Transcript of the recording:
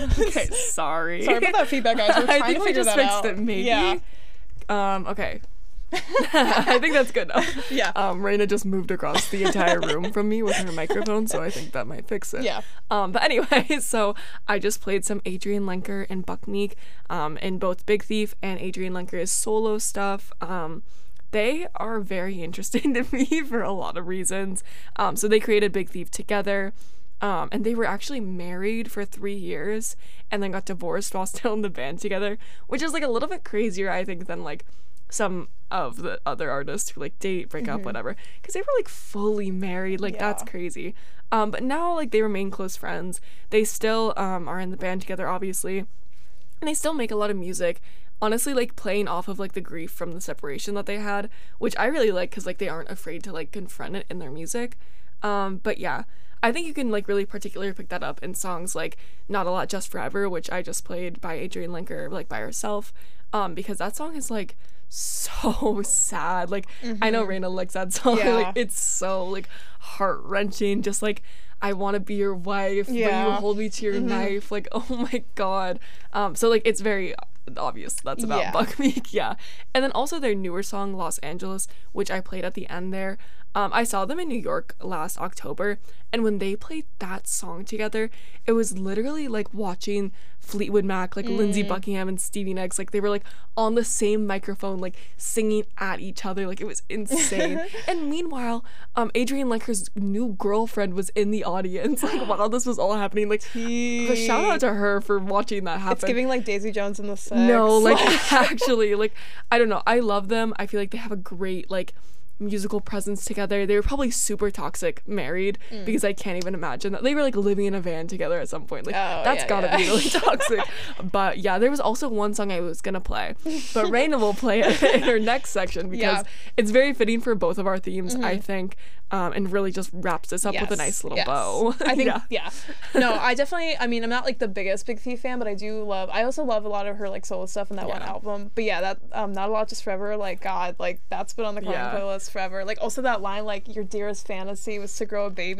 Okay, sorry. Sorry about that feedback, guys. We're trying I think to we figure just that fixed out. it, maybe. Yeah. Okay. I think that's good enough. Yeah. Raina just moved across the entire room from me with her microphone, so I think that might fix it. Yeah. But anyway, so I just played some Adrian Lenker and Buck Meek in both Big Thief and Adrian Lenker's solo stuff. They are very interesting to me for a lot of reasons. So they created Big Thief together. And they were actually married for 3 years and then got divorced while still in the band together, which is like a little bit crazier, I think, than like some of the other artists who like date, break up, whatever, because they were like fully married. Like that's crazy. But now like they remain close friends. They still are in the band together, obviously, and they still make a lot of music. Honestly, like playing off of like the grief from the separation that they had, which I really like because like they aren't afraid to like confront it in their music. But yeah, I think you can like really particularly pick that up in songs like Not a Lot Just Forever, which I just played by Adrian Lenker like by herself, because that song is like so sad. Like I know Raina likes that song. Yeah. Like it's so like heart-wrenching, just like I want to be your wife, but you hold me to your knife. Like, oh my god. So like it's very obvious that's about Buck Meek. Yeah. And then also their newer song Los Angeles, which I played at the end there. I saw them in New York last October, and when they played that song together, it was literally like watching Fleetwood Mac, like Lindsey Buckingham and Stevie Nicks, like they were like on the same microphone, like singing at each other. Like it was insane. And meanwhile, Adrian Lenker's new girlfriend was in the audience, like while this was all happening. Like, but shout out to her for watching that happen. It's giving like Daisy Jones and the Six. No, like actually, like I don't know. I love them. I feel like they have a great like musical presence together. They were probably super toxic married because I can't even imagine that they were like living in a van together at some point. Like that's gotta be really toxic. But yeah, there was also one song I was gonna play, but Raina will play it in her next section because it's very fitting for both of our themes, I think, and really just wraps this up with a nice little bow. I think no, I definitely, I mean, I'm not like the biggest Big Thief fan, but I also love a lot of her like solo stuff in that one album. But yeah, that Not a Lot Just Forever, like god, like that's been on the common playlist forever. Like also that line, like your dearest fantasy was to grow a baby.